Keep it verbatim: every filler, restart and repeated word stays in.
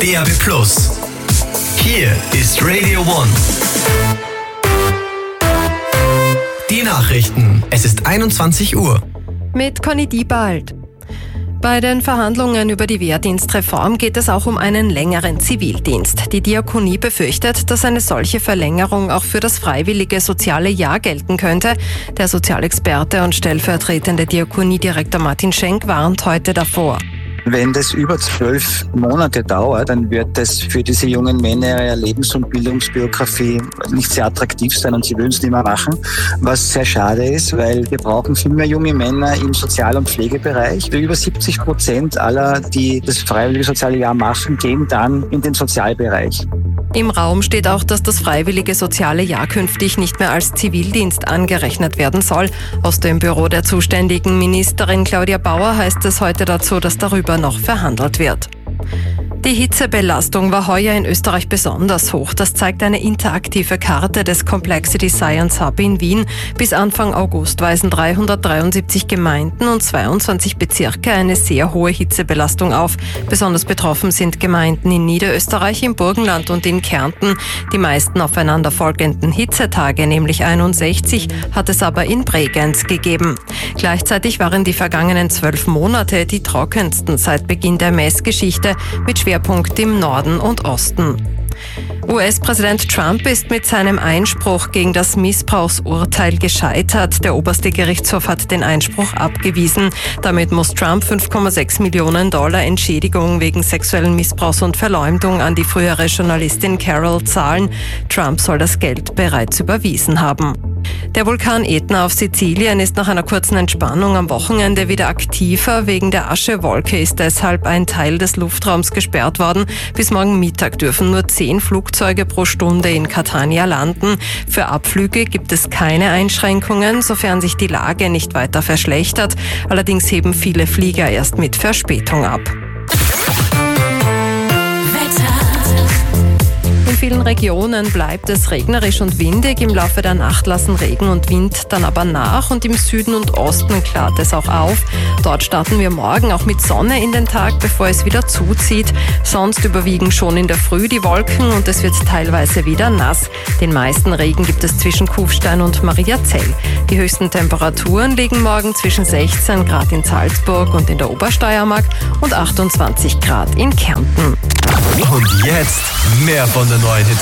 D A B Plus. Hier ist Radio One. Die Nachrichten. Es ist einundzwanzig Uhr. Mit Conny Diebald. Bei den Verhandlungen über die Wehrdienstreform geht es auch um einen längeren Zivildienst. Die Diakonie befürchtet, dass eine solche Verlängerung auch für das freiwillige soziale Jahr gelten könnte. Der Sozialexperte und stellvertretende Diakoniedirektor Martin Schenk warnt heute davor. Wenn das über zwölf Monate dauert, dann wird das für diese jungen Männer ihrer Lebens- und Bildungsbiografie nicht sehr attraktiv sein und sie würden es nicht mehr machen, was sehr schade ist, weil wir brauchen viel mehr junge Männer im Sozial- und Pflegebereich. Über siebzig Prozent aller, die das freiwillige soziale Jahr machen, gehen dann in den Sozialbereich. Im Raum steht auch, dass das freiwillige soziale Jahr künftig nicht mehr als Zivildienst angerechnet werden soll. Aus dem Büro der zuständigen Ministerin Claudia Bauer heißt es heute dazu, dass darüber noch verhandelt wird. Die Hitzebelastung war heuer in Österreich besonders hoch. Das zeigt eine interaktive Karte des Complexity Science Hub in Wien. Bis Anfang August weisen dreihundertdreiundsiebzig Gemeinden und zweiundzwanzig Bezirke eine sehr hohe Hitzebelastung auf. Besonders betroffen sind Gemeinden in Niederösterreich, im Burgenland und in Kärnten. Die meisten aufeinanderfolgenden Hitzetage, nämlich einundsechzig, hat es aber in Bregenz gegeben. Gleichzeitig waren die vergangenen zwölf Monate die trockensten seit Beginn der Messgeschichte mit Schwerpunkt im Norden und Osten. U S-Präsident Trump ist mit seinem Einspruch gegen das Missbrauchsurteil gescheitert. Der oberste Gerichtshof hat den Einspruch abgewiesen. Damit muss Trump fünf Komma sechs Millionen Dollar Entschädigung wegen sexuellen Missbrauchs und Verleumdung an die frühere Journalistin Carol zahlen. Trump soll das Geld bereits überwiesen haben. Der Vulkan Etna auf Sizilien ist nach einer kurzen Entspannung am Wochenende wieder aktiver. Wegen der Aschewolke ist deshalb ein Teil des Luftraums gesperrt worden. Bis morgen Mittag dürfen nur zehn Flugzeuge pro Stunde in Catania landen. Für Abflüge gibt es keine Einschränkungen, sofern sich die Lage nicht weiter verschlechtert. Allerdings heben viele Flieger erst mit Verspätung ab. In vielen Regionen bleibt es regnerisch und windig. Im Laufe der Nacht lassen Regen und Wind dann aber nach und im Süden und Osten klart es auch auf. Dort starten wir morgen auch mit Sonne in den Tag, bevor es wieder zuzieht. Sonst überwiegen schon in der Früh die Wolken und es wird teilweise wieder nass. Den meisten Regen gibt es zwischen Kufstein und Mariazell. Die höchsten Temperaturen liegen morgen zwischen sechzehn Grad in Salzburg und in der Obersteiermark und achtundzwanzig Grad in Kärnten. Und jetzt mehr von der neuen Hit